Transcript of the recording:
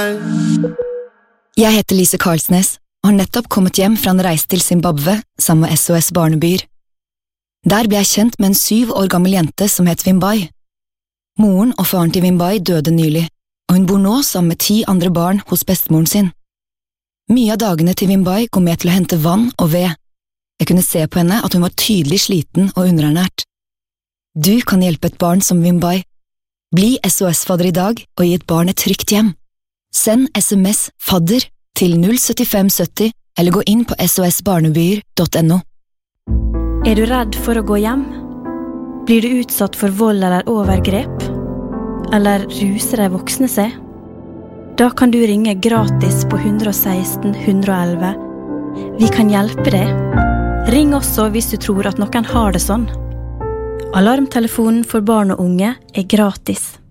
Jeg heter Lise Karlsnes og har nettopp kommet hjem fra en reise til Zimbabwe sammen med SOS Barnebyer. Der ble jeg kjent med en 7 år gammel jente som het Wimbai. Moren og faren til Wimbai døde nylig, og hun bor nå sammen med 10 andre barn hos bestemoren sin. Mye av dagene til Wimbai går med til å hente vann og ved. Jeg kunne se på henne at hun var tydelig sliten og underernært. Du kan hjelpe et barn som Wimbai. Bli SOS-fadder i dag og gi et barn et trygt hjem. Send SMS «fadder» til 07570 eller gå inn på sosbarnebyer.no. Er du redd for å gå hjem? Blir du utsatt for vold eller overgrep? Eller ruser de voksne seg? Da kan du ringe gratis på 116 111. Vi kan hjelpe deg. Ring også hvis du tror at noen har det sånn. Alarmtelefonen for barn og unge er gratis.